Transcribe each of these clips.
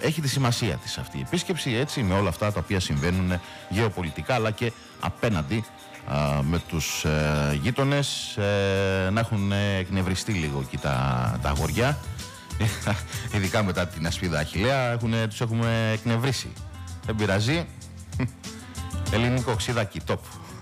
έχει τη σημασία της αυτή η επίσκεψη, έτσι, με όλα αυτά τα οποία συμβαίνουν γεωπολιτικά, αλλά και απέναντι με τους γείτονες, να έχουν εκνευριστεί λίγο εκεί τα αγοριά, ειδικά μετά την ασπίδα Αχιλλέα, τους έχουμε εκνευρίσει. Δεν πειράζει, ελληνικό ξιδάκι, top.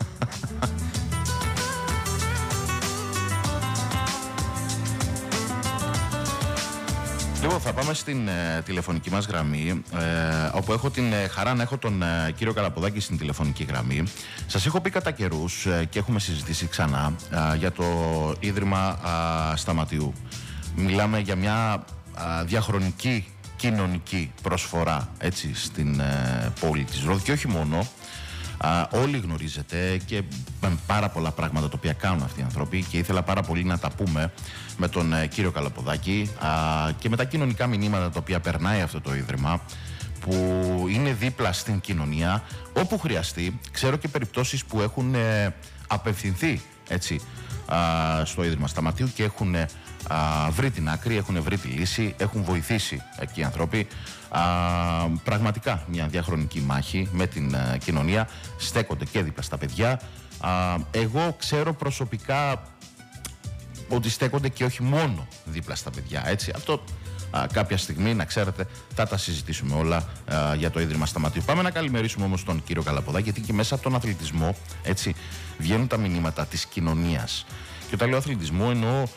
Λοιπόν, θα πάμε στην τηλεφωνική μας γραμμή, όπου έχω την χαρά να έχω τον κύριο Καλαποδάκη στην τηλεφωνική γραμμή. Σας έχω πει κατά καιρούς και έχουμε συζητήσει ξανά για το Ίδρυμα Σταματιού. Μιλάμε για μια διαχρονική κοινωνική προσφορά, έτσι, στην πόλη της Ρόδου, και όχι μόνο. Όλοι γνωρίζετε και με πάρα πολλά πράγματα τα οποία κάνουν αυτοί οι άνθρωποι, και ήθελα πάρα πολύ να τα πούμε με τον κύριο Καλαποδάκη και με τα κοινωνικά μηνύματα τα οποία περνάει αυτό το Ίδρυμα, που είναι δίπλα στην κοινωνία όπου χρειαστεί. Ξέρω και περιπτώσεις που έχουν απευθυνθεί, έτσι, στο Ίδρυμα Σταματίου και έχουν βρει την άκρη, έχουν βρει τη λύση, έχουν βοηθήσει εκεί οι άνθρωποι. Πραγματικά μια διαχρονική μάχη με την κοινωνία, στέκονται και δίπλα στα παιδιά. Εγώ ξέρω προσωπικά ότι στέκονται και όχι μόνο δίπλα στα παιδιά, έτσι. Αυτό κάποια στιγμή, να ξέρετε, θα τα συζητήσουμε όλα για το Ίδρυμα Σταματίου. Πάμε να καλημερίσουμε όμως τον κύριο Καλαποδάκη, γιατί και μέσα από τον αθλητισμό, έτσι, βγαίνουν τα μηνύματα της κοινωνίας. Και όταν λέω αθλητισμό, εννοώ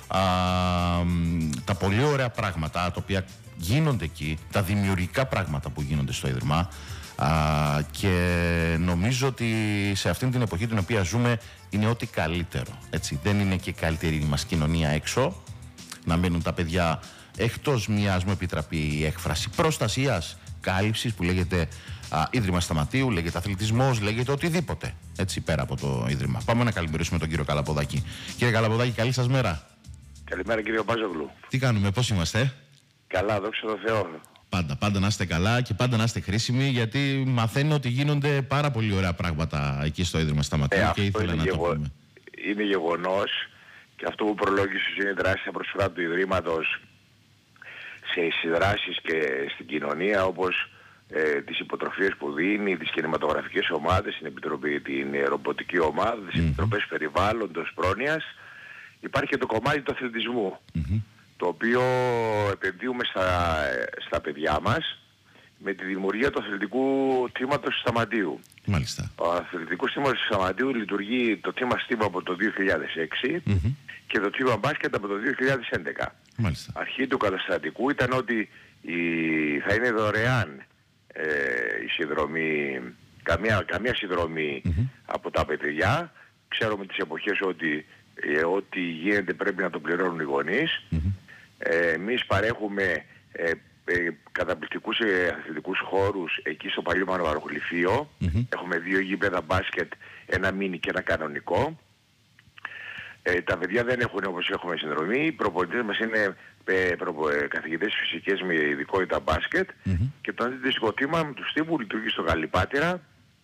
τα πολύ ωραία πράγματα τα οποία γίνονται εκεί, τα δημιουργικά πράγματα που γίνονται στο Ίδρυμα, και νομίζω ότι σε αυτήν την εποχή την οποία ζούμε είναι ό,τι καλύτερο, έτσι. Δεν είναι και η καλύτερη μας κοινωνία έξω να μένουν τα παιδιά εκτός μιας, μου επιτραπεί η έκφραση, προστασίας, κάλυψης, που λέγεται Ίδρυμα Σταματίου, λέγεται αθλητισμός, λέγεται οτιδήποτε, έτσι, πέρα από το Ίδρυμα. Πάμε να καλημερίσουμε τον κύριο Καλαποδάκη. Κύριε Καλαποδάκη, καλή σας μέρα. Καλημέρα, κύριε Πάζογλου. Τι κάνουμε, πώς είμαστε? Καλά, δόξα τω Θεώ. Πάντα να είστε καλά και πάντα να είστε χρήσιμοι, γιατί μαθαίνω ότι γίνονται πάρα πολύ ωραία πράγματα εκεί στο Ίδρυμα Σταματίου, και ήθελα να το πούμε. Είναι γεγονός, και αυτό που προλόγησε είναι η δράση προσφορά του Ιδρύματος σε συνδράσεις και στην κοινωνία, όπως τις υποτροφίες που δίνει, τις κινηματογραφικές ομάδες, την ρομποτική ομάδα, τις επιτροπές περιβάλλοντος, πρόνοιας. Υπάρχει και το κομμάτι του αθλητισμού, το οποίο επενδύουμε στα παιδιά μας με τη δημιουργία του αθλητικού τμήματος Σταματίου. Μάλιστα. Ο αθλητικός τμήματος του Σταματίου λειτουργεί το τμήμα στίβο από το 2006 και το τμήμα μπάσκετ από το 2011. Μάλιστα. Αρχή του καταστατικού ήταν ότι θα είναι δωρεάν η συνδρομή, καμία συνδρομή από τα παιδιά. Ξέρουμε τις εποχές ότι ό,τι γίνεται πρέπει να το πληρώνουν οι γονείς. Εμείς παρέχουμε καταπληκτικούς αθλητικούς χώρους εκεί στο παλιό Μανοβαροχληφείο. Έχουμε 2 γήπεδα μπάσκετ, ένα μίνι και ένα κανονικό. Τα παιδιά δεν έχουν όπως έχουμε συνδρομή. Οι προπονητές μας είναι καθηγητές φυσικές με ειδικότητα μπάσκετ, και το αντίστοιχο τμήμα με του τύπου λειτουργεί στο Γαλλιπάτερα,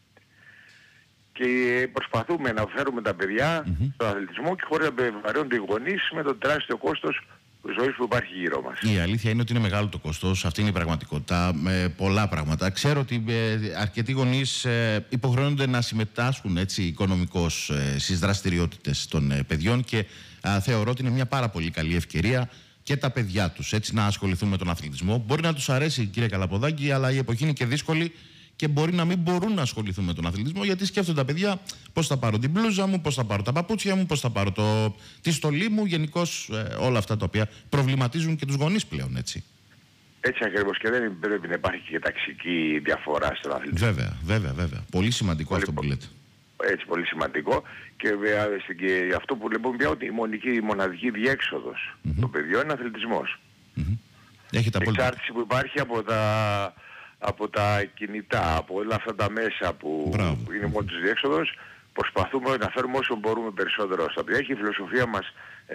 και προσπαθούμε να φέρουμε τα παιδιά στον αθλητισμό και χωρίς να βαρύνονται οι γονείς με το τεράστιο κόστος ζωής που υπάρχει γύρω μας. Η αλήθεια είναι ότι είναι μεγάλο το κόστος, αυτή είναι η πραγματικότητα, με πολλά πράγματα. Ξέρω ότι αρκετοί γονείς υποχρεώνονται να συμμετάσχουν, έτσι, οικονομικώς στις δραστηριότητες των παιδιών, και θεωρώ ότι είναι μια πάρα πολύ καλή ευκαιρία και τα παιδιά τους, έτσι, να ασχοληθούν με τον αθλητισμό. Μπορεί να τους αρέσει, κύριε Καλαποδάκη, αλλά η εποχή είναι και δύσκολη και μπορεί να μην μπορούν να ασχοληθούν με τον αθλητισμό, γιατί σκέφτονται τα παιδιά πώς θα πάρω την μπλούζα μου, πώς θα πάρω τα παπούτσια μου, πώς θα πάρω τη στολή μου, γενικώς όλα αυτά τα οποία προβληματίζουν και τους γονείς πλέον, έτσι. Έτσι ακριβώς, και δεν πρέπει να υπάρχει και ταξική διαφορά στον αθλητισμό. Βέβαια. Πολύ σημαντικό αυτό που λέτε. Έτσι, πολύ σημαντικό, και αυτό που λέμε πια, ότι η μοναδική διέξοδος των παιδιών είναι αθλητισμός. Έχετε η εξάρτηση που υπάρχει από τα κινητά, από όλα αυτά τα μέσα που είναι μόνο της διέξοδος, προσπαθούμε να φέρουμε όσο μπορούμε περισσότερο στα παιδιά, και η φιλοσοφία μας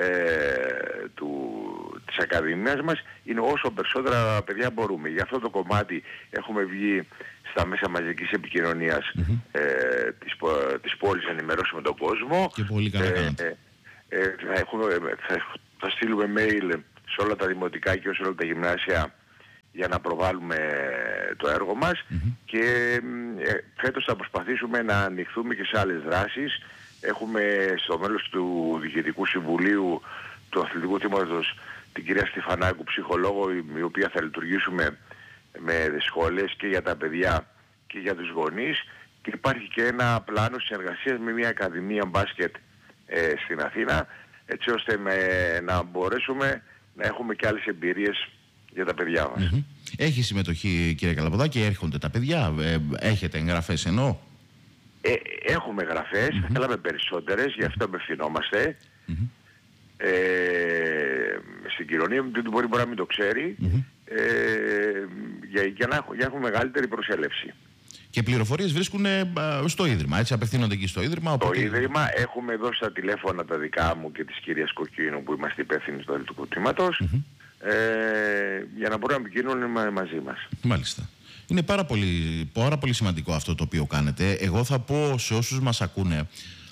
της Ακαδημίας μας είναι όσο περισσότερα παιδιά μπορούμε. Γι' αυτό το κομμάτι έχουμε βγει στα μέσα μαζικής επικοινωνίας της πόλης, να ενημερώσουμε τον κόσμο. Και πολύ καλά κάνετε. Θα στείλουμε mail σε όλα τα δημοτικά και σε όλα τα γυμνάσια για να προβάλλουμε το έργο μας και φέτος θα προσπαθήσουμε να ανοιχθούμε και σε άλλες δράσεις. Έχουμε στο μέλος του Διοικητικού Συμβουλίου του Αθλητικού Τμήματος την κυρία Στεφανάκου, ψυχολόγο, η οποία θα λειτουργήσουμε με σχολές και για τα παιδιά και για τους γονείς, και υπάρχει και ένα πλάνο συνεργασίας με μια ακαδημία μπάσκετ στην Αθήνα, έτσι ώστε να μπορέσουμε να έχουμε και άλλες εμπειρίες για τα παιδιά μας. Έχει συμμετοχή, κύριε Καλαποδάκη, έρχονται τα παιδιά, έχετε εγγραφές εννοώ? Έχουμε εγγραφές, θα θέλαμε περισσότερες, γι' αυτό απευθυνόμαστε. Στην κοινωνία, δεν μπορεί να μην το ξέρει, για να έχουμε μεγαλύτερη προσέλευση. Και πληροφορίες βρίσκουν στο Ίδρυμα, έτσι, απευθύνονται εκεί στο Ίδρυμα. Το Ίδρυμα, έχουμε δώσει τα τηλέφωνα τα δικά μου και της κυρίας Κοκκίνου, που είμαστε υπεύθυνοι του Αθλητικού Τμήματος, για να μπορούν να επικοινωνούν μαζί μας. Μάλιστα. Είναι πάρα πολύ σημαντικό αυτό το οποίο κάνετε. Εγώ θα πω σε όσους μας ακούνε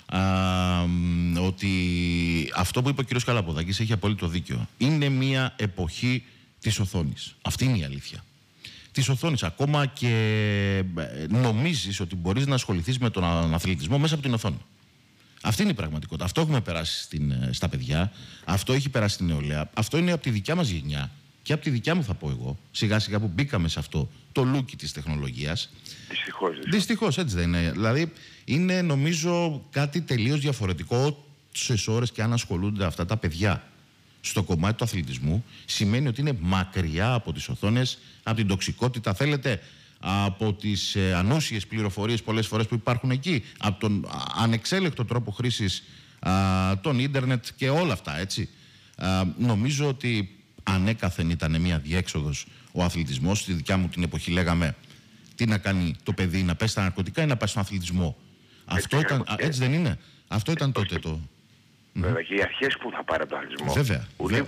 ότι αυτό που είπε ο κύριος Καλαποδάκης έχει απόλυτο δίκιο. Είναι μια εποχή της οθόνης. Αυτή είναι η αλήθεια. Της οθόνης. Ακόμα και νομίζεις ότι μπορείς να ασχοληθείς με τον αθλητισμό μέσα από την οθόνη. Αυτή είναι η πραγματικότητα. Αυτό έχουμε περάσει στα παιδιά. Αυτό έχει περάσει στην νεολαία. Αυτό είναι από τη δικιά μας γενιά. Και από τη δικιά μου θα πω εγώ, σιγά σιγά που μπήκαμε σε αυτό το λούκι της τεχνολογίας. Δυστυχώς έτσι δεν είναι. Δηλαδή είναι νομίζω κάτι τελείως διαφορετικό. Όσες ώρες και αν ασχολούνται αυτά τα παιδιά στο κομμάτι του αθλητισμού, σημαίνει ότι είναι μακριά από τις οθόνες, από την τοξικότητα, θέλετε, από τις ανούσιες πληροφορίες πολλές φορές που υπάρχουν εκεί, από τον ανεξέλεκτο τρόπο χρήσης των ίντερνετ και όλα αυτά, έτσι. Νομίζω ότι ανέκαθεν ήταν μια διέξοδος ο αθλητισμός. Στη δικιά μου την εποχή λέγαμε τι να κάνει το παιδί, να πέσει στα ναρκωτικά ή να πάει στον αθλητισμό. Αυτό ήταν, έτσι δεν είναι? Αυτό ήταν τότε το... Βέβαια, και οι αρχές που θα πάρει από τον αθλητισμό. Βέβαια,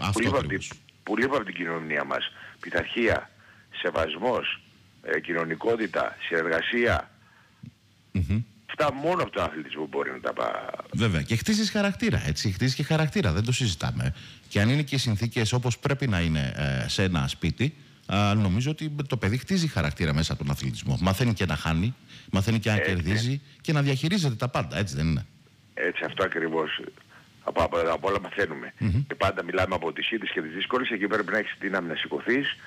που λείπουν από την κοινωνία μας. Πειθαρχία, σεβασμός, κοινωνικότητα, συνεργασία. Αυτά μόνο από τον αθλητισμό μπορεί να τα πάει. Βέβαια, και χτίζεις χαρακτήρα, έτσι. Χτίζεις και χαρακτήρα, δεν το συζητάμε. Και αν είναι και οι συνθήκες όπως πρέπει να είναι σε ένα σπίτι, νομίζω ότι το παιδί χτίζει χαρακτήρα μέσα από τον αθλητισμό. Μαθαίνει και να χάνει, μαθαίνει και να κερδίζει και να διαχειρίζεται τα πάντα, έτσι δεν είναι? Έτσι, αυτό ακριβώς. Από όλα μαθαίνουμε. Και πάντα μιλάμε από τις ήττες και τις δύσκολες. Εκεί πρέπει να έχεις δύναμη να σηκωθείς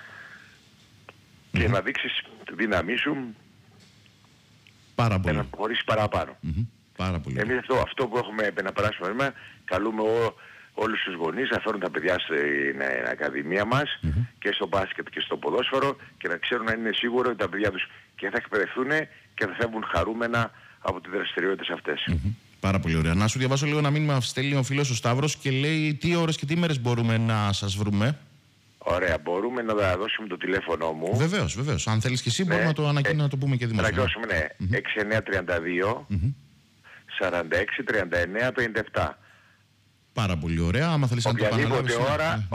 και να δείξεις τη δύναμή σου. Πάρα πολύ. Να προχωρήσεις παραπάνω. Πάρα πολύ. Εμείς αυτό που έχουμε να περάσουμε σήμερα, καλούμε όλους τους γονείς να φέρουν τα παιδιά στην ακαδημία μας και στο μπάσκετ και στο ποδόσφαιρο, και να ξέρουν να είναι σίγουρο ότι τα παιδιά τους και θα εκπαιδευτούν και θα φεύγουν χαρούμενα από τις δραστηριότητες αυτές. Πάρα πολύ ωραία. Να σου διαβάσω λίγο ένα μήνυμα. Στέλνει ο φίλος ο Σταύρος και λέει τι ώρες και τι μέρες μπορούμε να σας βρούμε. Ωραία, μπορούμε να δώσουμε το τηλέφωνο μου. Βεβαίως, βεβαίως. Αν θέλεις και εσύ μπορούμε να το ανακοινώσουμε, να το πούμε και δημοσία. Να ανακοινώσουμε, ναι. 6932 46 39 57. Πάρα πολύ ωραία. Άμα θέλεις να το επαναλάβεις. Οποιαδήποτε ώρα,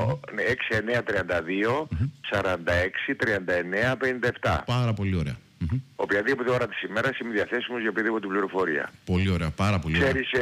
6932 46 39 57. Πάρα πολύ ωραία. Οποιαδήποτε ώρα της ημέρας είμαι διαθέσιμος για οποιαδήποτε πληροφορία. Πολύ ωραία, πάρα πολύ ωραία. Ξέρεις,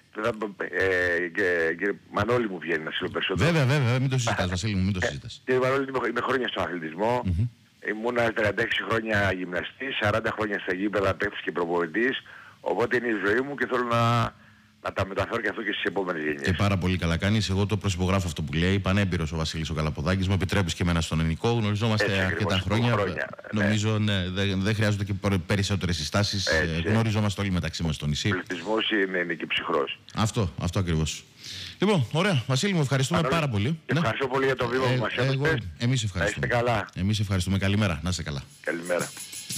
κύριε Μανώλη μου βγαίνει να σου περισσότερο. Βέβαια, μην το συζητάς, Βασίλη μου, μην το συζητάς. Κύριε Μανώλη, είμαι χρόνια στον αθλητισμό. Ήμουνα 36 χρόνια γυμναστής, 40 χρόνια στα γήπεδα παίκτης και προπονητής. Οπότε είναι η ζωή μου και θέλω να τα μεταφέρω και αυτό και στις επόμενες γενιές. Και πάρα πολύ καλά κάνεις. Εγώ το προσυπογράφω αυτό που λέει. Πανέμπειρος ο Βασίλης ο Καλαποδάκης. Μου επιτρέπεις και εμένα στον ελληνικό. Γνωριζόμαστε αρκετά χρόνια. Νομίζω δεν χρειάζονται και περισσότερες συστάσεις. Γνωριζόμαστε όλοι μεταξύ μας στο νησί. Ο πληθυσμός είναι και ψυχρός. Αυτό ακριβώς. Λοιπόν, ωραία. Βασίλη μου, ευχαριστούμε πάρα πολύ. Ευχαριστώ πολύ για το βήμα που μας έδωσες. Εμείς ευχαριστούμε. Να είστε καλά. Εμείς ευχαριστούμε. Καλημέρα. Να είστε καλά. Καλημέρα.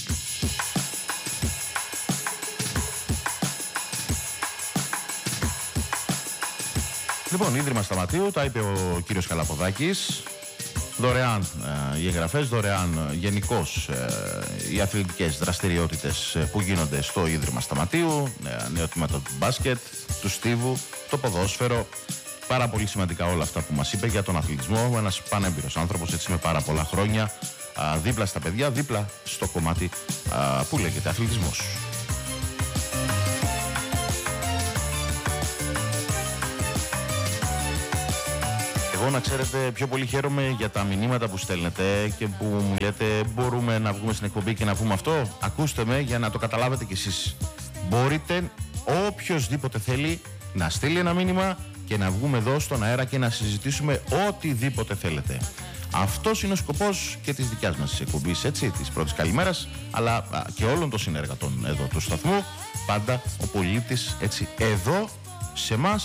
Λοιπόν, Ίδρυμα Σταματίου, τα είπε ο κύριος Καλαποδάκης. Δωρεάν οι εγγραφές, δωρεάν γενικώς οι αθλητικές δραστηριότητες που γίνονται στο Ίδρυμα Σταματίου, νέο τμήμα του μπάσκετ, του στίβου, το ποδόσφαιρο. Πάρα πολύ σημαντικά όλα αυτά που μας είπε για τον αθλητισμό. Ένας πανέμπειρος άνθρωπος, έτσι, με πάρα πολλά χρόνια, δίπλα στα παιδιά, δίπλα στο κομμάτι που λέγεται αθλητισμός. Εγώ να ξέρετε πιο πολύ χαίρομαι για τα μηνύματα που στέλνετε και που μου λέτε μπορούμε να βγούμε στην εκπομπή και να πούμε αυτό. Ακούστε με για να το καταλάβετε κι εσείς. Μπορείτε οποιοσδήποτε θέλει να στείλει ένα μήνυμα και να βγούμε εδώ στον αέρα και να συζητήσουμε οτιδήποτε θέλετε. Αυτός είναι ο σκοπός και της δικιάς μας εκπομπής, έτσι, της πρώτης καλημέρας, αλλά και όλων των συνεργατών εδώ του σταθμού. Πάντα ο πολίτης, έτσι, εδώ σε εμάς